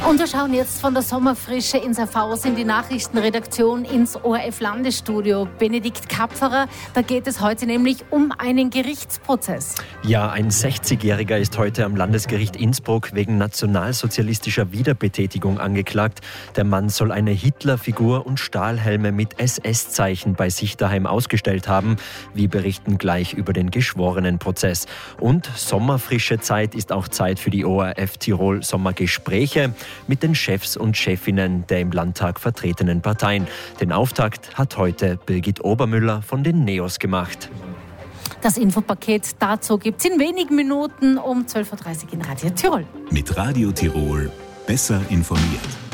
Und wir schauen jetzt von der Sommerfrische in Safhaus in die Nachrichtenredaktion ins ORF-Landesstudio. Benedikt Kapferer, da geht es heute nämlich um einen Gerichtsprozess. Ja, ein 60-Jähriger ist heute am Landesgericht Innsbruck wegen nationalsozialistischer Wiederbetätigung angeklagt. Der Mann soll eine Hitlerfigur und Stahlhelme mit SS-Zeichen bei sich daheim ausgestellt haben. Wir berichten gleich über den Geschworenenprozess. Und Sommerfrische Zeit ist auch Zeit für die ORF Tirol Sommergespräche mit den Chefs und Chefinnen der im Landtag vertretenen Parteien. Den Auftakt hat heute Birgit Obermüller von den NEOS gemacht. Das Infopaket dazu gibt es in wenigen Minuten um 12.30 Uhr in Radio Tirol. Mit Radio Tirol besser informiert.